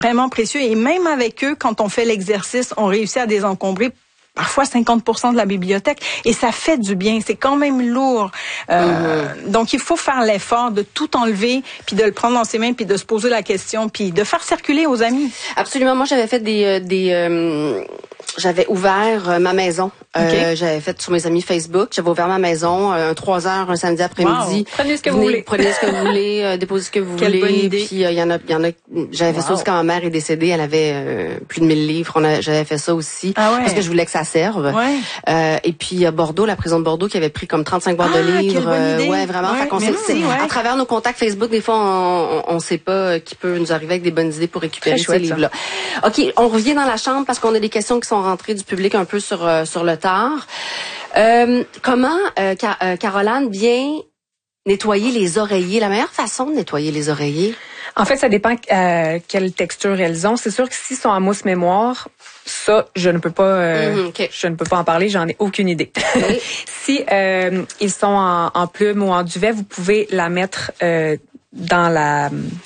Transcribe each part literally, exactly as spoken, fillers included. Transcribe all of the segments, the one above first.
vraiment précieux. Et même avec eux, quand on fait l'exercice, on réussit à désencombrer parfois cinquante pour cent de la bibliothèque, et ça fait du bien. C'est quand même lourd. Euh, mmh. Donc, il faut faire l'effort de tout enlever, puis de le prendre dans ses mains, puis de se poser la question, puis de faire circuler aux amis. Absolument. Moi, j'avais fait des... des euh, j'avais ouvert euh, ma maison. Okay. Euh, j'avais fait sur mes amis Facebook. J'avais ouvert ma maison euh, trois heures un samedi après-midi. Wow. Prenez ce que Venez, vous voulez. Prenez ce que vous voulez, euh, déposez ce que vous Quelle voulez. Bonne idée. Puis il euh, y en a, il y en a. J'avais wow. fait ça aussi quand ma mère est décédée. Elle avait euh, plus de mille livres. On a, j'avais fait ça aussi ah ouais. parce que je voulais que ça serve. Ouais. Euh, et puis à Bordeaux, la prison de Bordeaux qui avait pris comme trente-cinq boîtes ah, de livres. Quelle bonne idée. Euh, ouais, vraiment. Ouais, fait qu'on merci, sait, ouais. À travers nos contacts Facebook, des fois, on, on, on sait pas qui peut nous arriver avec des bonnes idées pour récupérer Très chouette, ces livres-là. Ça. Ok, on revient dans la chambre parce qu'on a des questions qui sont rentrées du public un peu sur euh, sur le tard. Euh, comment, euh, Car- euh, Caroline, bien nettoyer les oreillers? La meilleure façon de nettoyer les oreillers? En fait, ça dépend euh, quelle texture elles ont. C'est sûr que s'ils sont en mousse mémoire, ça, je ne peux pas, euh, mm-hmm, okay. je ne peux pas en parler. J'en ai aucune idée. Oui. Si euh, ils sont en, en plume ou en duvet, vous pouvez la mettre euh, dans la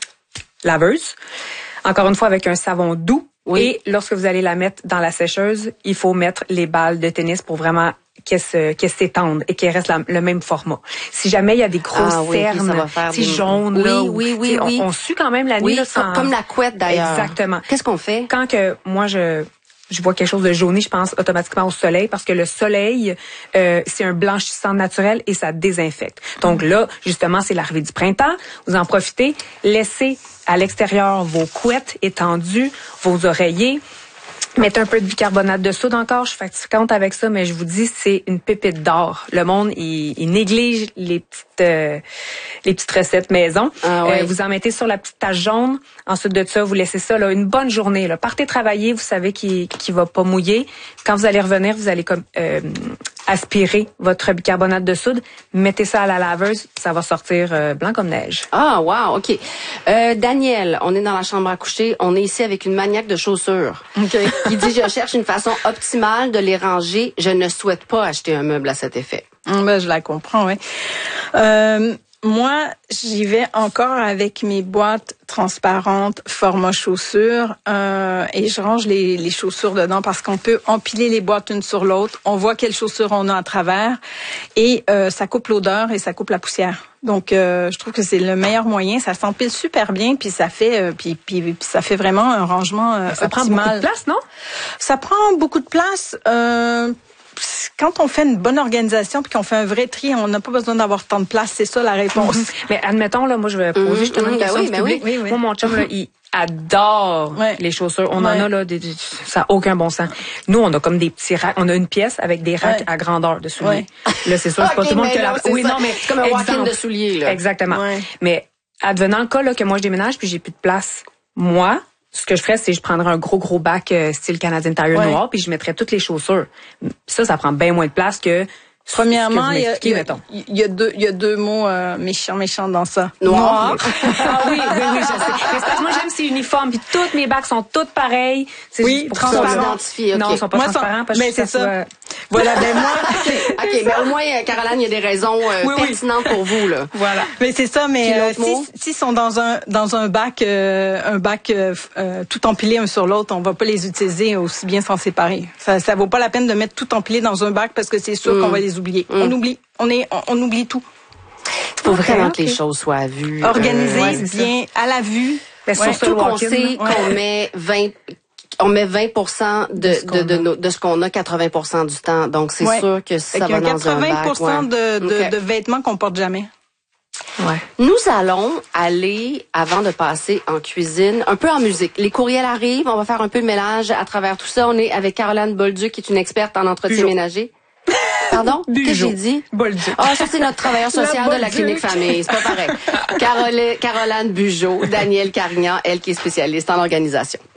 laveuse. Encore une fois, avec un savon doux. Oui. Et lorsque vous allez la mettre dans la sécheuse, il faut mettre les balles de tennis pour vraiment qu'elles se, qu'elles s'étendent et qu'elles restent la, le même format. Si jamais il y a des grosses ah, oui, cernes, c'est des... jaune, oui, là, oui, oui, on, oui. on sue quand même la nuit. Oui, là, sans... comme la couette d'ailleurs. Exactement. Qu'est-ce qu'on fait? Quand que moi je je vois quelque chose de jauni, je pense automatiquement au soleil parce que le soleil, euh, c'est un blanchissant naturel et ça désinfecte. Donc là, justement, c'est l'arrivée du printemps. Vous en profitez. Laissez à l'extérieur vos couettes étendues, vos oreillers. Mettez un peu de bicarbonate de soude encore. Je suis fatigante avec ça, mais je vous dis, c'est une pépite d'or. Le monde, il, il néglige les petites euh, les petites recettes maison. Ah ouais. euh, vous en mettez sur la petite tache jaune. Ensuite de ça, vous laissez ça là une bonne journée. Là. Partez travailler, vous savez qu'il qu'il va pas mouiller. Quand vous allez revenir, vous allez comme euh, aspirer votre bicarbonate de soude. Mettez ça à la laveuse, ça va sortir euh, blanc comme neige. Ah, wow, ok. Euh, Daniel, on est dans la chambre à coucher. On est ici avec une maniaque de chaussures. Ok. Il dit, je cherche une façon optimale de les ranger. Je ne souhaite pas acheter un meuble à cet effet. Ben, je la comprends, oui. Euh, moi, j'y vais encore avec mes boîtes transparentes format chaussures euh, et je range les, les chaussures dedans parce qu'on peut empiler les boîtes une sur l'autre. On voit quelles chaussures on a à travers et euh, ça coupe l'odeur et ça coupe la poussière. Donc, euh, je trouve que c'est le meilleur moyen. Ça s'empile super bien, puis ça fait, euh, puis, puis, puis ça fait vraiment un rangement euh, ça optimal. prend beaucoup de place, non? Ça prend beaucoup de place. Euh, Quand on fait une bonne organisation puis qu'on fait un vrai tri, on n'a pas besoin d'avoir tant de place. C'est ça la réponse. Mm-hmm. Mais admettons, là, moi, je vais poser mm-hmm. justement une question ben oui, ben public. oui, oui, oui. Moi, mon chum, là, il adore ouais. les chaussures. On ouais. en a, là, des, des, ça n'a aucun bon sens. Nous, on a comme des petits racks. On a une pièce avec des racks ouais. à grandeur de souliers. Ouais. Là, c'est sûr, c'est okay, pas tout le monde qui a la... Oui, ça. non, mais c'est comme un walk-in de souliers, là. Exactement. Ouais. Mais advenant le cas, là, que moi, je déménage puis j'ai plus de place, moi... Ce que je ferais, c'est que je prendrais un gros, gros bac euh, style Canadian Tire ouais. noir, puis je mettrais toutes les chaussures. Ça, ça prend bien moins de place que... Premièrement, il y, y, y, y a deux, il y a deux mots euh, méchants, méchants dans ça. Noir. Noir. Ah oui, oui, oui, je sais. Mais c'est parce que moi, j'aime c'est uniforme, puis toutes mes bacs sont toutes pareilles. C'est oui, transparents. Okay. Non, ils sont pas moi, transparents parce mais que c'est ça. ça. Soit... Voilà, ben moi. ok, mais au moins, Caroline, il y a des raisons euh, oui, pertinentes oui. pour vous là. Voilà. Mais c'est ça, mais euh, si s'ils sont dans un dans un bac, euh, un bac euh, euh, tout empilé un sur l'autre, on va pas les utiliser aussi bien s'en séparer. Ça, ça vaut pas la peine de mettre tout empilé dans un bac parce que c'est sûr mm. qu'on va les oublier. Mm. On oublie, on est, on, on oublie tout. Il faut okay, vraiment okay. que les choses soient à vue, organisées, euh, ouais, bien à la vue. Ben, ouais. Surtout qu'on sait ouais. qu'on met vingt on met vingt pour cent de, de, ce de, de, de, de ce qu'on a quatre-vingts pour cent du temps. Donc, c'est ouais. sûr que ça va dans un bac. quatre-vingts pour cent de, de, okay. de vêtements qu'on porte jamais. Ouais. Nous allons aller, avant de passer en cuisine, un peu en musique. Les courriels arrivent, on va faire un peu de mélange à travers tout ça. On est avec Caroline Bolduc, qui est une experte en entretien Bugeaud. ménager. Pardon? Qu'est-ce que j'ai dit? Bolduc. Ah, oh, ça, c'est notre travailleur social de la clinique famille. C'est pas pareil. Caroline, Caroline Bugeaud, Danielle Carignan, elle qui est spécialiste en organisation.